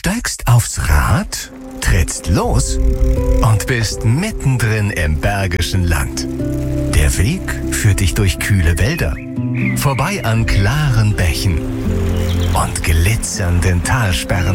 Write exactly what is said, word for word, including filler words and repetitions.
steigst aufs Rad, trittst los und bist mittendrin im Bergischen Land. Der Weg führt dich durch kühle Wälder, vorbei an klaren Bächen und glitzernden Talsperren